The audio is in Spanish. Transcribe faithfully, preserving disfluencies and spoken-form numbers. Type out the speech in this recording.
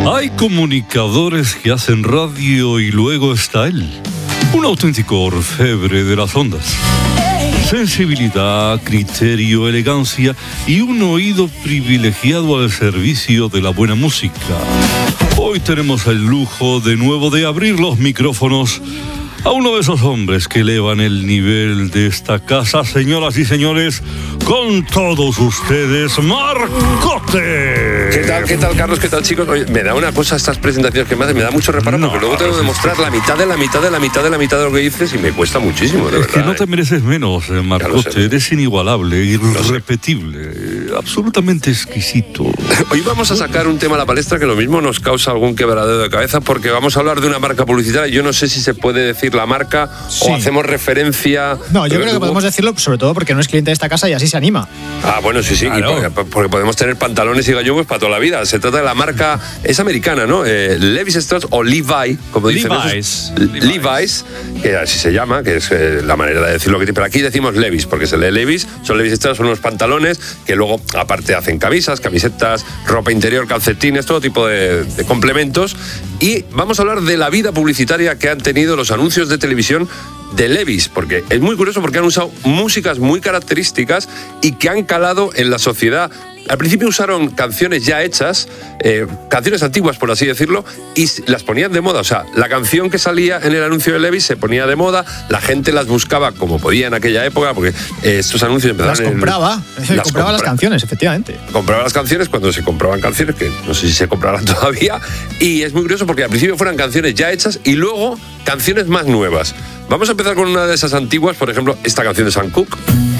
Hay comunicadores que hacen radio y luego está él, un auténtico orfebre de las ondas. Sensibilidad, criterio, elegancia y un oído privilegiado al servicio de la buena música. Hoy tenemos el lujo de nuevo de abrir los micrófonos a uno de esos hombres que elevan el nivel de esta casa, señoras y señores, con todos ustedes, Marcote. ¿Qué tal, qué tal, Carlos? ¿Qué tal, chicos? Oye, me da una cosa estas presentaciones que me hacen, me da mucho reparo, no, porque luego tengo que demostrar la mitad de la mitad de la mitad de la mitad de lo que dices y me cuesta muchísimo, de es verdad. que no te mereces menos, eh, Marcote, sé, eres inigualable, irrepetible, absolutamente exquisito. Hoy vamos a sacar un tema a la palestra que lo mismo nos causa algún quebradero de cabeza, porque vamos a hablar de una marca publicitaria. Yo no sé si se puede decir la marca sí. o hacemos referencia... No, yo creo que podemos decirlo, sobre todo porque no es cliente de esta casa y así se anima. Ah, bueno, sí, sí, claro. y porque, porque podemos tener pantalones y gallogos para toda la vida. Se trata de la marca, es americana, ¿no? Eh, Levi's Strauss o Levi, como dicen Levi's. esos. Levi's. Levi's, que así se llama, que es eh, la manera de decirlo que tiene. Pero aquí decimos Levi's, porque se lee Levi's. Son Levi's Strauss, son unos pantalones que luego, aparte, hacen camisas, camisetas, ropa interior, calcetines, todo tipo de, de complementos. Y vamos a hablar de la vida publicitaria que han tenido los anuncios de televisión de Levi's, porque es muy curioso porque han usado músicas muy características y que han calado en la sociedad. Al principio usaron canciones ya hechas, eh, canciones antiguas, por así decirlo, y las ponían de moda. O sea, la canción que salía en el anuncio de Levi's se ponía de moda, la gente las buscaba como podía en aquella época, porque eh, estos anuncios empezaron... Las compraba, en, las compraba las canciones, efectivamente. Compraba las canciones cuando se compraban canciones, que no sé si se comprarán todavía, y es muy curioso porque al principio fueran canciones ya hechas y luego canciones más nuevas. Vamos a empezar con una de esas antiguas, por ejemplo, esta canción de Sam Cooke.